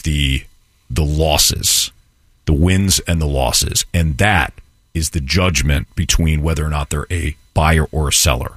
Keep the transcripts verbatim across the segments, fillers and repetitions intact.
the the losses, the wins and the losses, and that is the judgment between whether or not they're a buyer or a seller.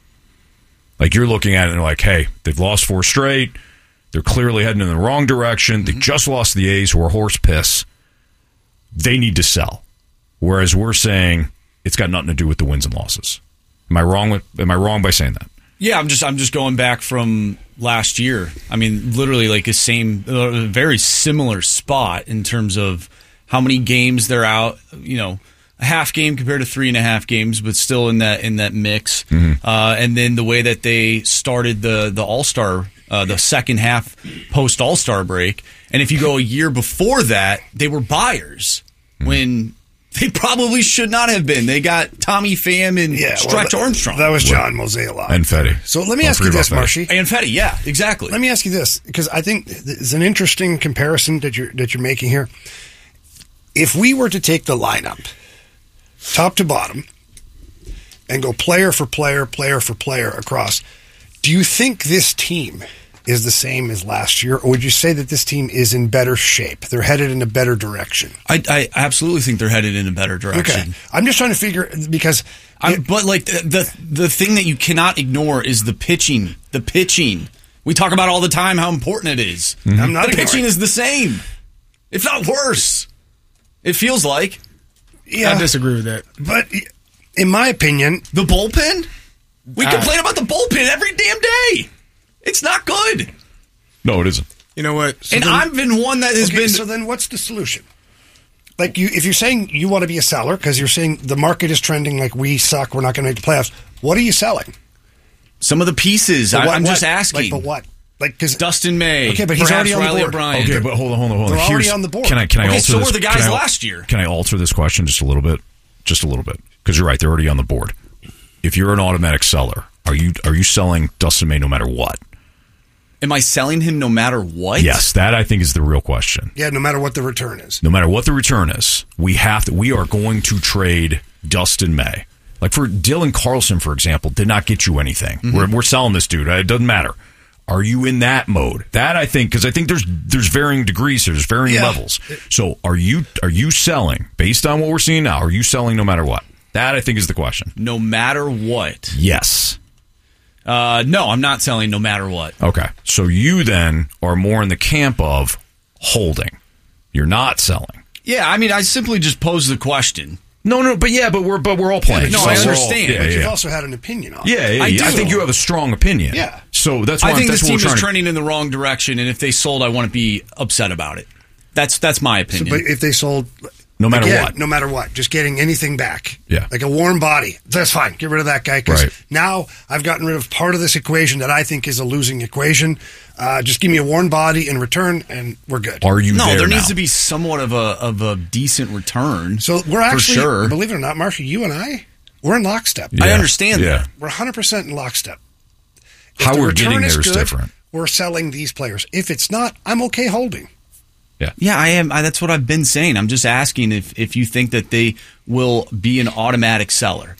Like, you're looking at it and you're like, hey, they've lost four straight. They're clearly heading in the wrong direction. They just lost the A's, who are horse piss. They need to sell. Whereas we're saying it's got nothing to do with the wins and losses. Am I wrong with, am I wrong by saying that? Yeah, I'm just I'm just going back from last year. I mean, literally like a same, a very similar spot in terms of how many games they're out. You know, a half game compared to three and a half games, but still in that in that mix. Mm-hmm. Uh, and then the way that they started the the All Star, uh, the second half post All Star break. And if you go a year before that, they were buyers mm-hmm. when they probably should not have been. They got Tommy Pham and yeah, Stretch well, Armstrong. That was John Mozeliak. And Fetty. So let me Don't ask you this, Marshy. And Fetty, yeah, exactly. Let me ask you this, because I think it's an interesting comparison that you're that you're making here. If we were to take the lineup, top to bottom, and go player for player, player for player across, do you think this team is the same as last year, or would you say that this team is in better shape? They're headed in a better direction. I, I absolutely think they're headed in a better direction. Okay. I'm just trying to figure, because... It, but like the, the the thing that you cannot ignore is the pitching. The pitching. We talk about all the time how important it is. Mm-hmm. I'm not the ignoring. pitching is the same. If not worse. It feels like. Yeah, I disagree with that. But in my opinion... The bullpen? We uh, complain about the bullpen every damn day. It's not good. No, it isn't. You know what? So and then, I've been one that has okay, been... So then what's the solution? Like, you, if you're saying you want to be a seller because you're saying the market is trending like we suck, we're not going to make the playoffs, what are you selling? Some of the pieces. What, I'm what? just asking. Like, but what? Like, cause, Dustin May. Okay, but he's already on Riley the board. O'Brien. Okay, but hold on, hold on, hold on. They're Here's, already on the board. Can I, can I okay, alter so this? were the guys I, last year. Can I alter this question just a little bit? Just a little bit. Because you're right, they're already on the board. If you're an automatic seller, are you are you selling Dustin May no matter what? Am I selling him no matter what? Yes, that I think is the real question. Yeah, no matter what the return is. No matter what the return is, we have to. We are going to trade Dustin May. Like for Dylan Carlson, for example, did not get you anything. Mm-hmm. We're, we're selling this dude. It doesn't matter. Are you in that mode? That I think, because I think there's there's varying degrees here. There's varying yeah. levels. So are you are you selling based on what we're seeing now? Are you selling no matter what? That I think is the question. No matter what. Yes. Uh, no, I'm not selling no matter what. Okay. So you then are more in the camp of holding. You're not selling. Yeah, I mean, I simply just posed the question. No, no, but yeah, but we're but we're all playing. Yeah, no, so I we're understand. All, yeah, But yeah. you've also had an opinion on it. Yeah, yeah, I yeah. do. I think you have a strong opinion. Yeah. So that's why I think that's this what team we're is trying trending in the wrong direction, and if they sold, I wouldn't be upset about it. That's that's my So, opinion. but if they sold... No matter Again, what. no matter what, just getting anything back. Yeah. Like a warm body. That's fine. Get rid of that guy because Right. now I've gotten rid of part of this equation that I think is a losing equation. Uh, just give me a warm body in return and we're good. Are you no, there, there now? needs to be somewhat of a of a decent return. So we're actually, for sure. believe it or not, Marsha, you and I, we're in lockstep. Yeah. I understand Yeah. that. We're one hundred percent in lockstep. If How the we're return getting there is good, different. We're selling these players. If it's not, I'm okay holding. Yeah. Yeah, I am. I, that's what I've been saying. I'm just asking if, if you think that they will be an automatic seller.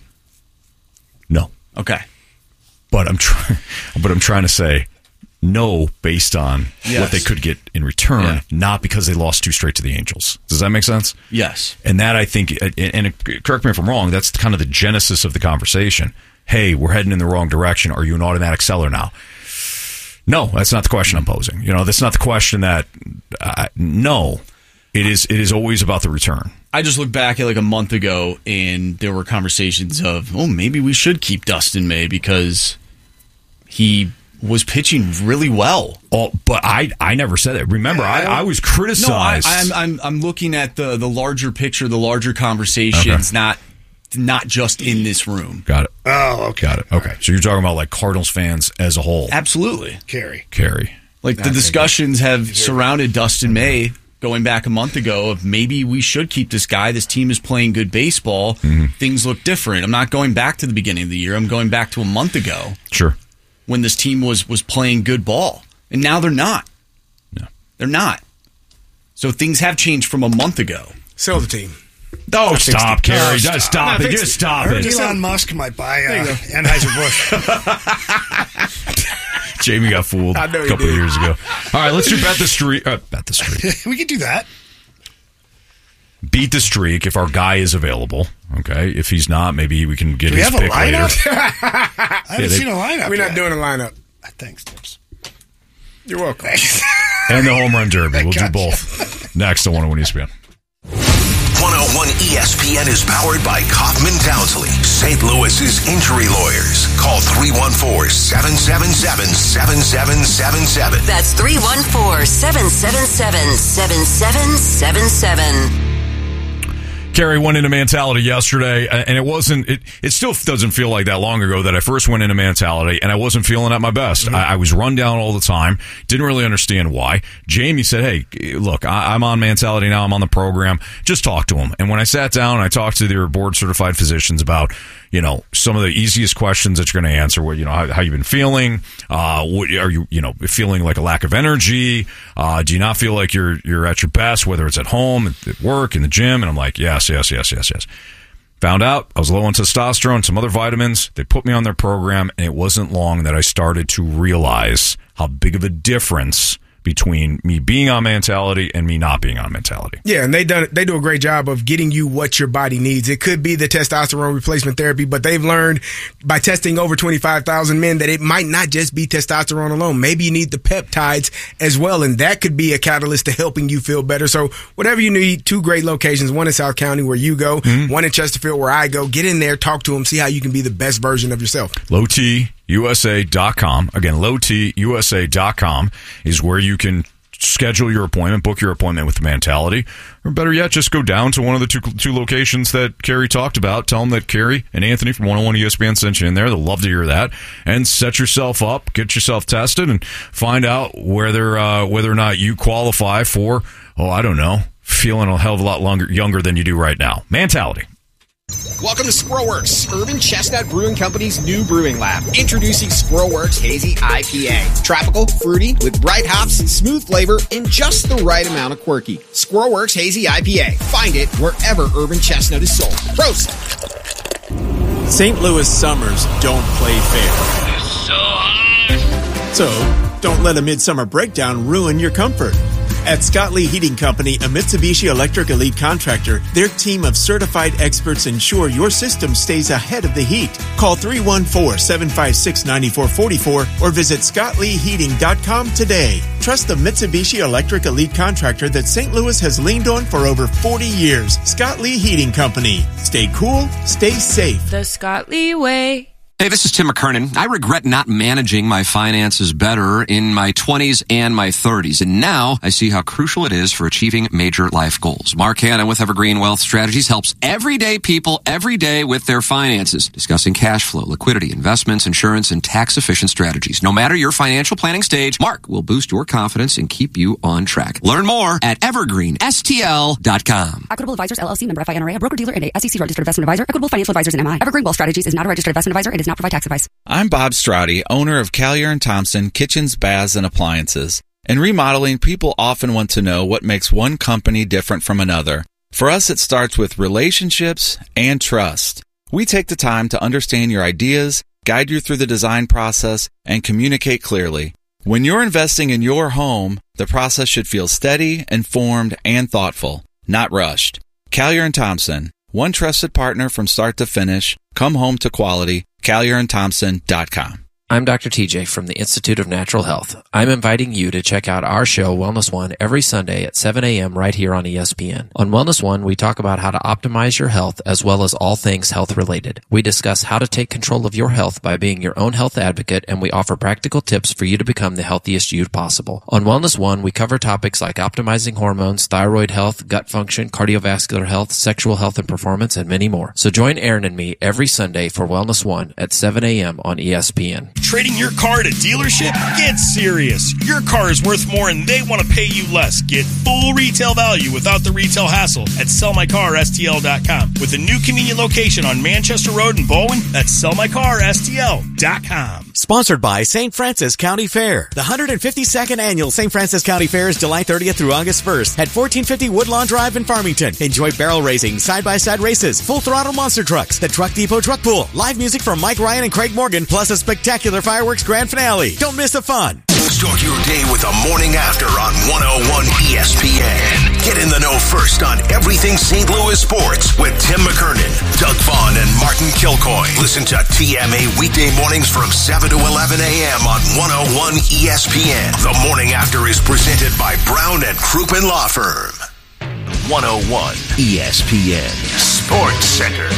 No. Okay. But I'm trying but I'm trying to say no based on Yes. what they could get in return, Yeah. not because they lost two straight to the Angels. Does that make sense? Yes. And that I think, and correct me if I'm wrong, that's kind of the genesis of the conversation. Hey, we're heading in the wrong direction. Are you an automatic seller now? No, that's not the question I'm posing. You know, that's not the question that. Uh, no, it is. It is always about the return. I just looked back at like a month ago, and there were conversations of, oh, maybe we should keep Dustin May because he was pitching really well. Oh, but I, I never said that. Remember, Yeah, I, I I was No, I, criticized. I'm, I'm I'm looking at the the larger picture, the larger conversations, Okay. not not just in this room. Got it. Oh, okay. Got it. Okay, so you're talking about like Cardinals fans as a whole. Absolutely. Carry. Carry. Like the discussions have surrounded Dustin May going back a month ago of maybe we should keep this guy. This team is playing good baseball. Mm-hmm. Things look different. I'm not going back to the beginning of the year. I'm going back to a month ago Sure. when this team was was playing good ball. And now they're not. No. They're not. So things have changed from a month ago. Sell the team. Oh, stop, Steve. Carrie. No, Just stop. stop No, it. fix Just it. stop I heard it. Elon Musk might buy uh, Anheuser-Busch. Jamie got fooled a couple of years ago. All right, let's do bet the streak. Uh, bet the streak. We could do that. Beat the streak if our guy is available. Okay, if he's not, maybe we can get do we his have pick a lineup? later. I haven't Yeah, they, seen a lineup. We're not yet. doing a lineup. Thanks, Tips. You're welcome. and the home run derby. We'll Gotcha. do both next on one oh one E S P N. one oh one E S P N is powered by Kaufman Townsley, Saint Louis's injury lawyers. Call three one four, seven seven seven, seven seven seven seven. That's three one four, seven seven seven, seven seven seven seven. Kerry went into mentality yesterday, and it wasn't. It, it still doesn't feel like that long ago that I first went into mentality, and I wasn't feeling at my best. Mm-hmm. I, I was run down all the time. Didn't really understand why. Jamie said, "Hey, look, I, I'm on mentality now. I'm on the program. Just talk to him." And when I sat down, and I talked to their board certified physicians about, you know, some of the easiest questions that you're going to answer. What, you know, how, how you've been feeling? Uh, what are you, you know, feeling like a lack of energy? Uh, do you not feel like you're you're at your best, whether it's at home, at work, in the gym? And I'm like, yes, yes, yes, yes, yes. Found out I was low on testosterone, some other vitamins. They put me on their program, and it wasn't long that I started to realize how big of a difference between me being on mentality and me not being on mentality. Yeah, and they done they do a great job of getting you what your body needs. It could be the testosterone replacement therapy, but they've learned by testing over twenty-five thousand men that it might not just be testosterone alone. Maybe you need the peptides as well, and that could be a catalyst to helping you feel better. So whatever you need, two great locations, one in South County where you go, mm-hmm. one in Chesterfield where I go. Get in there, talk to them, see how you can be the best version of yourself. Low T U S A dot com. Again, low T U S A dot com is where you can schedule your appointment, book your appointment with Mentality, or better yet, just go down to one of the two two locations that Kerry talked about. Tell them that Kerry and Anthony from one oh one E S P N sent you in there. They'll love to hear that. And set yourself up, get yourself tested, and find out whether uh, whether or not you qualify for, oh, I don't know, feeling a hell of a lot longer, younger than you do right now. Mentality. Welcome to Squirrelworks, Urban Chestnut Brewing Company's new brewing lab. Introducing Squirrelworks Hazy I P A. Tropical, fruity, with bright hops, smooth flavor, and just the right amount of quirky. Squirrelworks Hazy I P A. Find it wherever Urban Chestnut is sold. Prost! Saint Louis summers don't play fair. It's so hot! So, don't let a midsummer breakdown ruin your comfort. At Scott Lee Heating Company, a Mitsubishi Electric Elite contractor, their team of certified experts ensure your system stays ahead of the heat. Call three one four, seven five six, nine four four four or visit scott lee heating dot com today. Trust the Mitsubishi Electric Elite contractor that Saint Louis has leaned on for over forty years. Scott Lee Heating Company. Stay cool, stay safe. The Scott Lee way. Hey, this is Tim McKernan. I regret not managing my finances better in my twenties and my thirties, and now I see how crucial it is for achieving major life goals. Mark Hanna with Evergreen Wealth Strategies helps everyday people every day with their finances, discussing cash flow, liquidity, investments, insurance, and tax-efficient strategies. No matter your financial planning stage, Mark will boost your confidence and keep you on track. Learn more at evergreen s t l dot com. Equitable Advisors, L L C, member F I N R A, a broker-dealer and a S E C-registered investment advisor. Equitable Financial Advisors and M I. Evergreen Wealth Strategies is not a registered investment advisor and does not provide tax advice. I'm Bob Strati, owner of Callier and Thompson Kitchens, Baths, and Appliances. In remodeling, people often want to know what makes one company different from another. For us, it starts with relationships and trust. We take the time to understand your ideas, guide you through the design process, and communicate clearly. When you're investing in your home, the process should feel steady, informed, and thoughtful, not rushed. Callier and Thompson, one trusted partner from start to finish. Come home to quality. callier and thompson dot com. I'm Doctor T J from the Institute of Natural Health. I'm inviting you to check out our show, Wellness One, every Sunday at seven a.m. right here on E S P N. On Wellness One, we talk about how to optimize your health as well as all things health-related. We discuss how to take control of your health by being your own health advocate, and we offer practical tips for you to become the healthiest you possible. On Wellness One, we cover topics like optimizing hormones, thyroid health, gut function, cardiovascular health, sexual health and performance, and many more. So join Aaron and me every Sunday for Wellness One at seven a.m. on E S P N. Trading your car at a dealership? Get serious. Your car is worth more and they want to pay you less. Get full retail value without the retail hassle at sell my car s t l dot com. With a new convenient location on Manchester Road in Bowen, that's sell my car s t l dot com. Sponsored by Saint Francis County Fair. The one hundred fifty-second annual Saint Francis County Fair is July thirtieth through August first at fourteen fifty Woodlawn Drive in Farmington. Enjoy barrel racing, side-by-side races, full throttle monster trucks, the Truck Depot Truck Pool, live music from Mike Ryan and Craig Morgan, plus a spectacular spectacular fireworks grand finale. Don't miss the fun. Start your day with the morning after on one oh one E S P N. Get in the know first on everything Saint Louis sports with Tim McKernan, Doug Vaughn, and Martin Kilcoy. Listen to T M A weekday mornings from seven to eleven a.m. on one oh one E S P N. The morning after is presented by Brown and Crouppen Law Firm. one oh one E S P N Sports Center.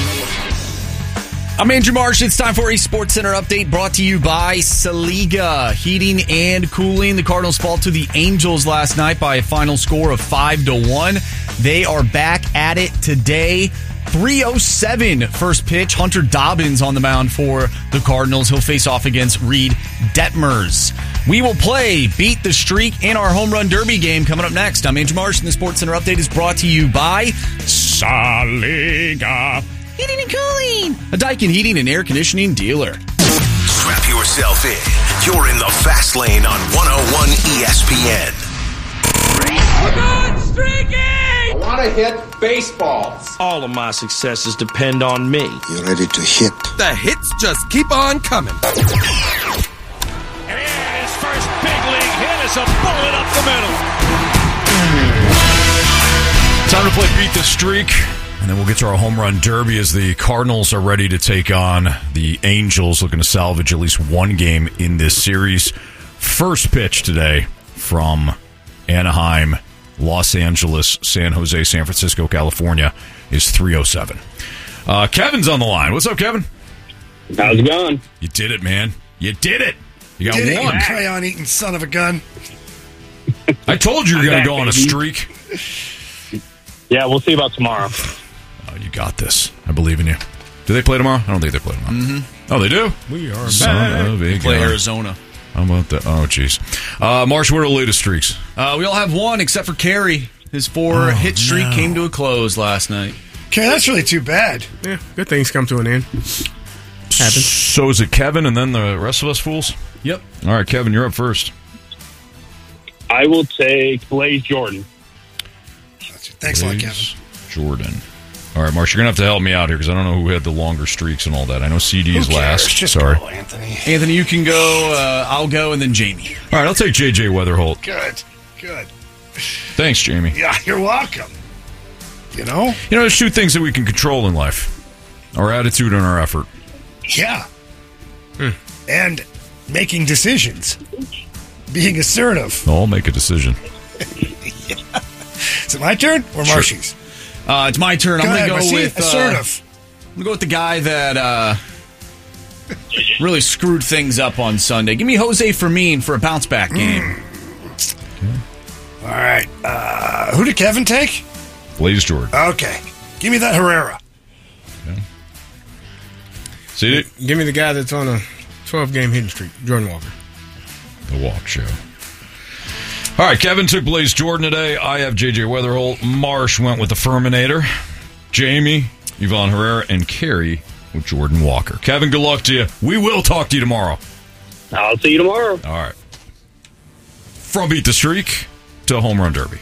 I'm Andrew Marsh. It's time for a Sports Center update brought to you by Saliga Heating and Cooling. The Cardinals fall to the Angels last night by a final score of five to one. They are back at it today. three oh seven first pitch. Hunter Dobbins on the mound for the Cardinals. He'll face off against Reed Detmers. We will play Beat the Streak in our Home Run Derby game coming up next. I'm Andrew Marsh, and the Sports Center update is brought to you by Saliga Heating and Cooling, a Daikin heating and air conditioning dealer. Strap yourself in. You're in the fast lane on one oh one E S P N. We're good streaking! I want to hit baseballs. All of my successes depend on me. You're ready to hit. The hits just keep on coming. And his first big league hit is a bullet up the middle. Time to play Beat the Streak. And then we'll get to our home run derby as the Cardinals are ready to take on the Angels, looking to salvage at least one game in this series. First pitch today from Anaheim, Los Angeles, San Jose, San Francisco, California is three oh seven. Uh, Kevin's on the line. What's up, Kevin? How's it going? You did it, man. You did it. You got did one. It, crayon-eating son of a gun. I told you you were going to go on a streak. Yeah, we'll see about tomorrow. Oh, you got this. I believe in you. Do they play tomorrow? I don't think they play tomorrow. Mm-hmm. Oh, they do? We are Son back. of a We play gun. Arizona. How about that? Oh, jeez. Uh, Marsh, what are the latest streaks? Uh, we all have one except for Kerry. His four-hit Oh, streak no. came to a close last night. Okay, that's really too bad. Yeah, good things come to an end. Happens. So is it Kevin and then the rest of us fools? Yep. All right, Kevin, you're up first. I will take Blaze Jordan. Thanks a lot, Kevin. Jordan. All right, Marsh, you're going to have to help me out here because I don't know who had the longer streaks and all that. I know C D is Who cares? last. Just Sorry. go, Anthony. Anthony, you can go. Uh, I'll go, and then Jamie. All right, I'll take J J Weatherholt. Good, good. Thanks, Jamie. Yeah, you're welcome. You know? You know, there's two things that we can control in life. Our attitude and our effort. Yeah. And making decisions. Being assertive. I'll make a decision. Yeah. Is it my turn or Sure. Marshy's? Uh, it's my turn. Go I'm ahead, going to go Marcy. with... Uh, assertive. I'm going to go with the guy that uh, really screwed things up on Sunday. Give me Jose Fermin for a bounce-back game. All right. Uh, who did Kevin take? Blaze Jordan. Okay. Give me that Herrera. See it? Give me the guy that's on a twelve-game hitting streak, Jordan Walker. The Walk Show. All right, Kevin took Blaze Jordan today. I have J J Weatherholt. Marsh went with the Furminator. Jamie, Yvonne Herrera, and Carrie with Jordan Walker. Kevin, good luck to you. We will talk to you tomorrow. I'll see you tomorrow. All right. From Beat the Streak to Home Run Derby.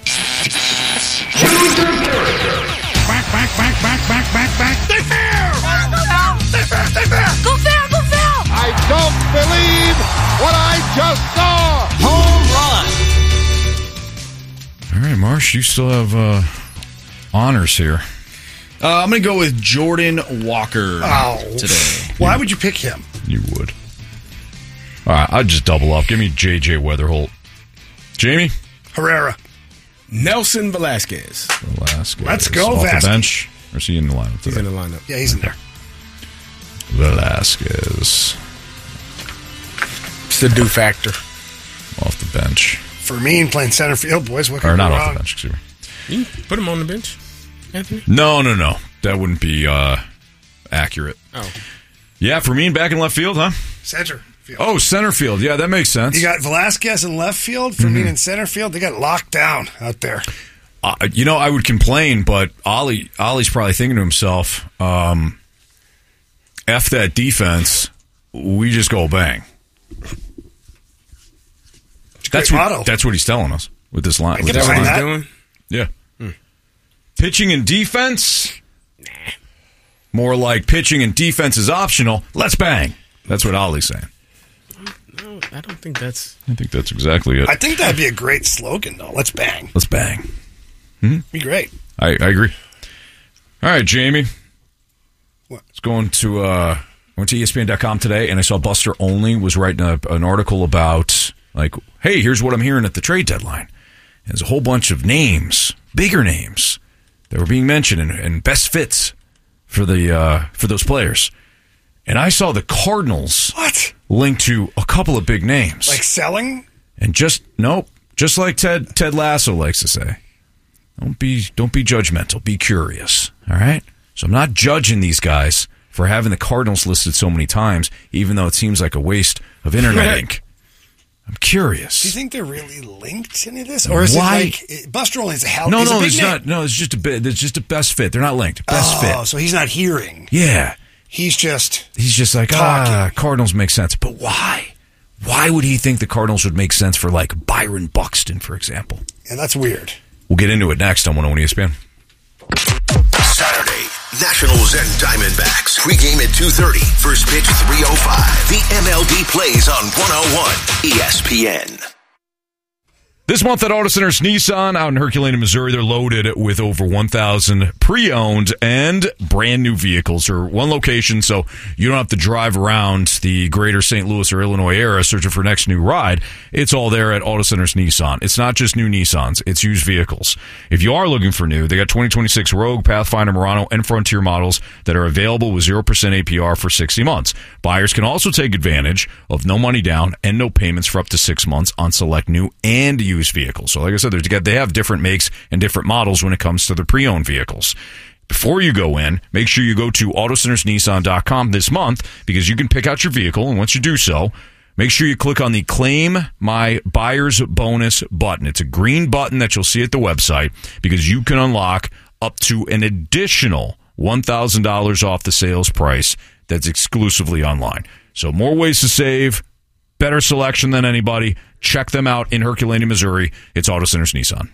Back, back, back, back, back, back, back. They fair! They fair! They fair! Go fair, go fair! I don't believe what I just saw. Home run. All right, Marsh, you still have uh, honors here. Uh, I'm going to go with Jordan Walker Oh. today. Why would you pick him? You would. All right, I'd just double up. Give me J J Weatherholt. Jamie? Herrera. Nelson Velasquez. Velasquez. Let's go, Off Vasquez. the bench? Or is he in the lineup today? He's in the lineup. Yeah, he's in there. Velasquez. It's the do factor. Off the bench. Fermin playing center field, boys. What could Or go not wrong? off the bench, excuse me. You can put him on the bench, Anthony. No, no, no. That wouldn't be uh, accurate. Oh. Yeah, Fermin back in left field, huh? Center field. Oh, center field. Yeah, that makes sense. You got Velasquez in left field, Fermin Mm-hmm. in center field. They got locked down out there. Uh, you know, I would complain, but Ollie, Ollie's probably thinking to himself, um, F that defense, we just go bang. That's great what, motto. that's what he's telling us with this line. I with get this behind line. that. Doing? Yeah. Pitching and defense? More like pitching and defense is optional. Let's bang. That's what Ollie's saying. No, I don't think that's... I think that's exactly it. I think that'd be a great slogan, though. Let's bang. Let's bang. Hmm? Be great. I, I agree. All right, Jamie. What? Let's go into, uh, I went to E S P N dot com today, and I saw Buster Olney was writing a, an article about, like, hey, here's what I'm hearing at the trade deadline. And there's a whole bunch of names, bigger names, that were being mentioned and, and best fits for the uh, for those players. And I saw the Cardinals what? linked to a couple of big names. Like selling? And just, nope, just like Ted Ted Lasso likes to say, don't be don't be judgmental, be curious, all right? So I'm not judging these guys for having the Cardinals listed so many times, even though it seems like a waste of internet ink. I'm curious. Do you think they're really linked to any of this? Or is Why? it like, Buster Olney's a hell No, he's no, a big it's name. not. No, it's just a bit. It's just a best fit. They're not linked. Best oh, fit. so he's not hearing. Yeah. He's just He's just like, talking. ah, Cardinals make sense. But why? Why would he think the Cardinals would make sense for, like, Byron Buxton, for example? Yeah, that's weird. We'll get into it next on one oh one E S P N. Saturday, Nationals and Diamondbacks. Pregame at two thirty. First pitch three oh five. The M L B plays on one oh one E S P N. This month at Auto Centers Nissan out in Herculaneum, Missouri, they're loaded with over one thousand pre-owned and brand new vehicles, or one location, so you don't have to drive around the greater Saint Louis or Illinois area searching for next new ride. It's all there at Auto Centers Nissan. It's not just new Nissans, it's used vehicles. If you are looking for new, they got twenty twenty-six Rogue, Pathfinder, Murano, and Frontier models that are available with zero percent A P R for sixty months. Buyers can also take advantage of no money down and no payments for up to six months on select new and used vehicles. So like I said, they have different makes and different models when it comes to the pre-owned vehicles. Before you go in, make sure you go to auto centers nissan dot com this month, because you can pick out your vehicle, and once you do so, make sure you click on the Claim My Buyer's Bonus button. It's a green button that you'll see at the website, because you can unlock up to an additional one thousand dollars off the sales price that's exclusively online. So more ways to save, better selection than anybody. Check them out in Herculaneum, Missouri. It's Auto Centers Nissan.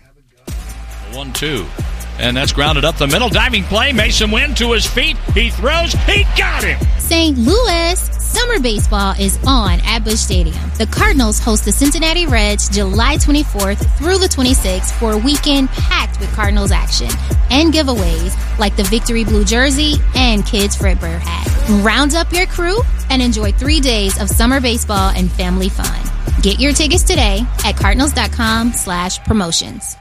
one two. And that's grounded up the middle. Diving play. Mason Wynn to his feet. He throws. He got him. Saint Louis, summer baseball is on at Busch Stadium. The Cardinals host the Cincinnati Reds July twenty-fourth through the twenty-sixth for a weekend packed with Cardinals action and giveaways like the Victory Blue jersey and Kids Fredbear hat. Round up your crew and enjoy three days of summer baseball and family fun. Get your tickets today at cardinals.com slash promotions.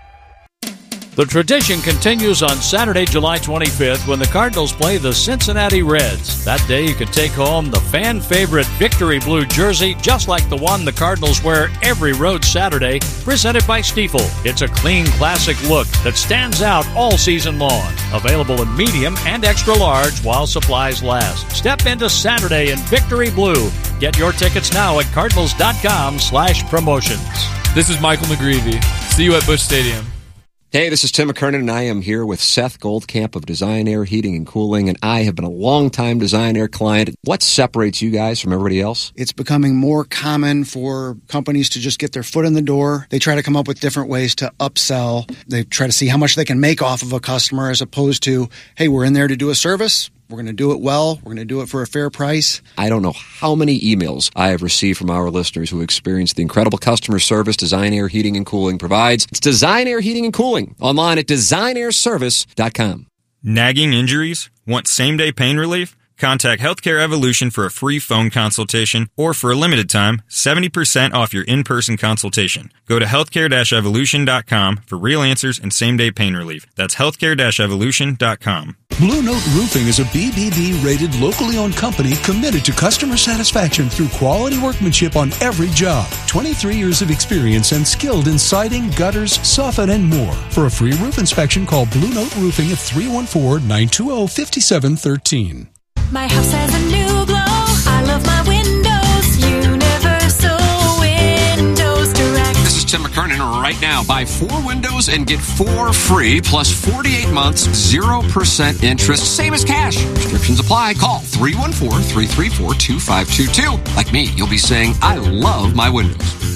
The tradition continues on Saturday, July twenty-fifth, when the Cardinals play the Cincinnati Reds. That day you can take home the fan favorite Victory Blue jersey, just like the one the Cardinals wear every road Saturday, presented by Stiefel. It's a clean, classic look that stands out all season long. Available in medium and extra large while supplies last. Step into Saturday in Victory Blue. Get your tickets now at cardinals.com slash promotions. This is Michael McGreevy. See you at Busch Stadium. Hey, this is Tim McKernan, and I am here with Seth Goldcamp of Design Air Heating and Cooling, and I have been a long-time Design Air client. What separates you guys from everybody else? It's becoming more common for companies to just get their foot in the door. They try to come up with different ways to upsell. They try to see how much they can make off of a customer, as opposed to, hey, we're in there to do a service. We're going to do it well. We're going to do it for a fair price. I don't know how many emails I have received from our listeners who experience the incredible customer service Design Air Heating and Cooling provides. It's Design Air Heating and Cooling, online at design air service dot com. Nagging injuries? Want same-day pain relief? Contact Healthcare Evolution for a free phone consultation, or for a limited time, seventy percent off your in-person consultation. Go to healthcare evolution dot com for real answers and same-day pain relief. That's healthcare evolution dot com. Blue Note Roofing is a B B B-rated, locally owned company committed to customer satisfaction through quality workmanship on every job. twenty-three years of experience and skilled in siding, gutters, soffit, and more. For a free roof inspection, call Blue Note Roofing at three one four, nine two zero, five seven one three. My house has a new glow. I love my windows. Universal Windows Direct. This is Tim McKernan. Right now, buy four windows and get four free, plus forty-eight months, zero percent interest, same as cash. Restrictions apply. Call three one four, three three four, two five two two. Like me, you'll be saying, I love my windows.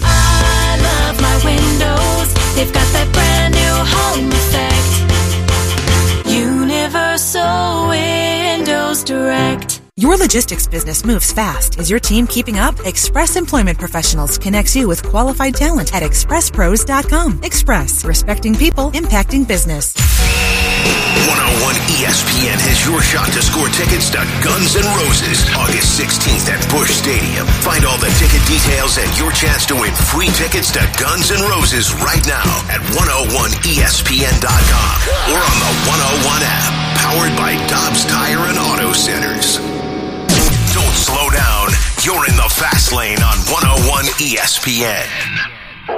I love my windows. They've got that brand new home effect. Universal Windows Direct. Your logistics business moves fast. Is your team keeping up? Express Employment Professionals connects you with qualified talent at express pros dot com. Express, respecting people, impacting business. one oh one E S P N has your shot to score tickets to Guns N' Roses August sixteenth at Busch Stadium. Find all the ticket details and your chance to win free tickets to Guns N' Roses right now at one oh one E S P N dot com or on the one oh one app, powered by Dobbs Tire and Auto Centers. Don't slow down. You're in the fast lane on one oh one E S P N.